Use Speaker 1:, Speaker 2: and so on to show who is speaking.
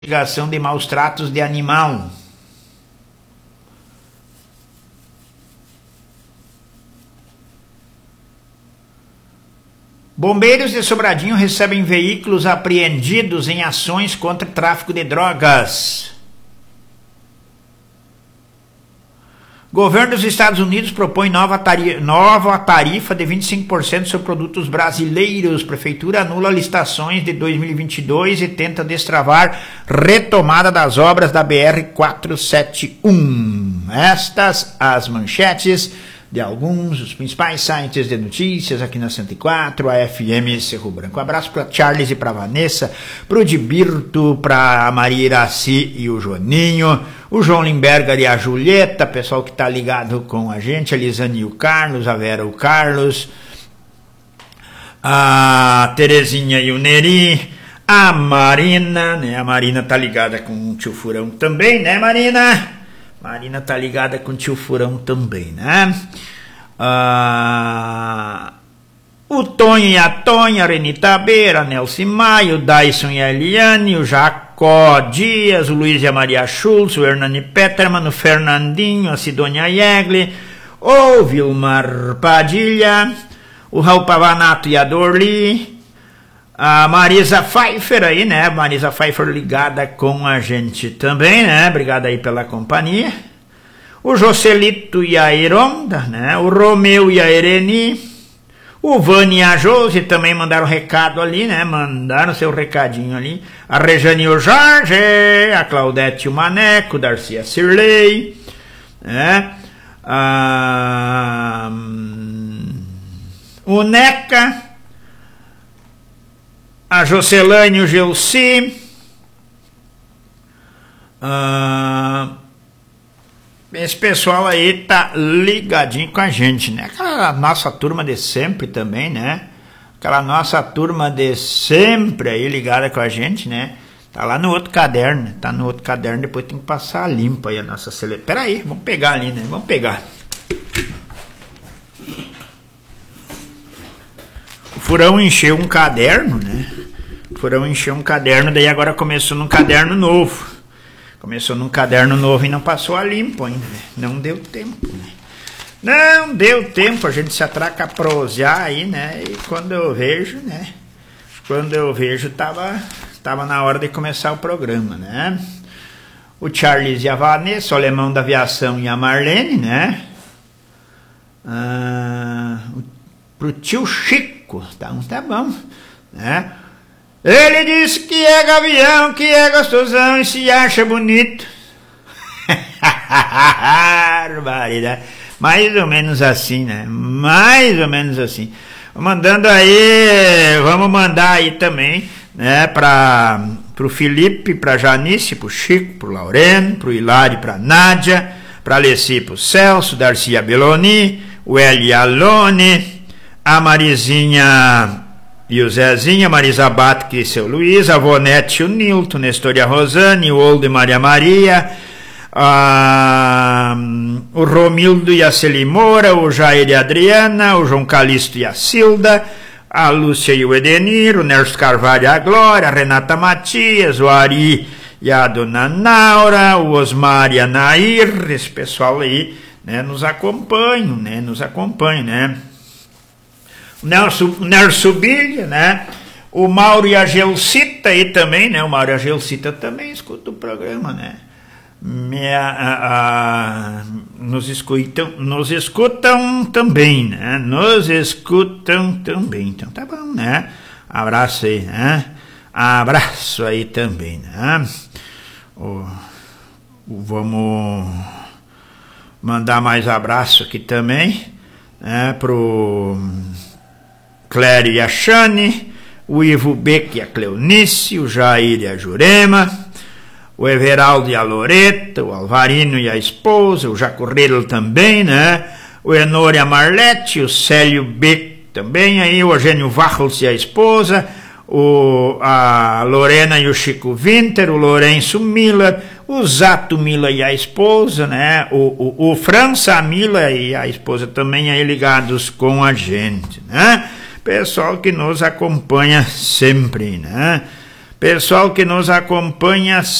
Speaker 1: investigação de maus tratos de animal. Bombeiros de Sobradinho recebem veículos apreendidos em ações contra o tráfico de drogas. Governo dos Estados Unidos propõe nova tarifa de 25% sobre produtos brasileiros. Prefeitura anula licitações de 2022 e tenta destravar retomada das obras da BR-471. Estas as manchetes de alguns dos principais sites de notícias aqui na 104, a FM Cerro Branco. Um abraço para Charles e para Vanessa, para o Dibirto, para a Maria Iraci e o Joninho, o João Limberger e a Julieta, pessoal que está ligado com a gente, a Lisane e o Carlos, a Vera e o Carlos, a Terezinha e o Neri, a Marina, né? A Marina tá ligada com o tio Furão também, né, Marina? Marina tá ligada com o tio Furão também, né? O Tonho e a Tonha, a Renita Beira, a Nelson Maio, o Dyson e a Eliane, o Jacó Dias, o Luiz e a Maria Schultz, o Hernani Peterman, o Fernandinho, a Sidônia Yegli, o Vilmar Padilha, o Raul Pavanato e a Dorli, a Marisa Pfeiffer aí, né? Marisa Pfeiffer ligada com a gente também, né? Obrigado aí pela companhia. O Joselito e a Ironda, né? O Romeu e a Ereni. O Vani e a Josi também mandaram recado ali, né? Mandaram seu recadinho ali. A Rejane e o Jorge, a Claudete e o Maneco, o Darcy e a Cirlei, né? O Neca, a Jocelane e o Gelsi, esse pessoal aí tá ligadinho com a gente, né? Aquela nossa turma de sempre também, né? Aquela nossa turma de sempre aí ligada com a gente, né? Tá lá no outro caderno, tá no outro caderno, depois tem que passar limpo aí a nossa seleção. Pera aí, vamos pegar ali, né? Vamos pegar. O Furão encheu um caderno, né? O Furão encheu um caderno, daí agora começou num caderno novo. Começou num caderno novo e não passou a limpo ainda, né? Não deu tempo, né? Não deu tempo, a gente se atraca a prosear aí, né? E quando eu vejo, né? Quando eu vejo, tava na hora de começar o programa, né? O Charles e a Vanessa, o Alemão da Aviação e a Marlene, né? Pro tio Chico, tá bom, né? Ele disse que é gavião, que é gostosão e se acha bonito. Barbaridade. Mais ou menos assim, né? Mais ou menos assim. Vamos mandar aí também, né? Pro Felipe, pra Janice, pro Chico, pro Laureno, pro Hilário, pra Nádia, pra Alessi, pro Celso, Darcy Abeloni, o Eli Alone, a Marizinha e o Zezinho, a Marisa Bato e seu Luiz, a Vonete e o Nilton, Nestor e a Rosane, o Oldo e Maria Maria, o Romildo e a Celimora, o Jair e a Adriana, o João Calixto e a Cilda, a Lúcia e o Edenir, o Nerso Carvalho e a Glória, a Renata Matias, o Ari e a Dona Naura, o Osmar e a Nair, esse pessoal aí, né, nos acompanham, né? O Nerso Bilha, né? O Mauro e a Gelsita aí também, né? O Mauro e a Gelsita também escutam o programa, né? Nos escutam também, né? Nos escutam também. Então tá bom, né? Abraço aí, né? Abraço aí também, né? Vamos mandar mais abraço aqui também, né? Pro Clério e a Xane, o Ivo Beck e a Cleonice, o Jair e a Jurema, o Everaldo e a Loreta, o Alvarino e a esposa, o Jacorreiro também, né? O Enor e a Marlete, o Célio Beck também, aí o Eugênio Varros e a esposa, a Lorena e o Chico Winter, o Lourenço Miller, o Zato Miller e a esposa, né? O França Miller e a esposa também aí ligados com a gente, né? Pessoal que nos acompanha sempre, né? pessoal que nos acompanha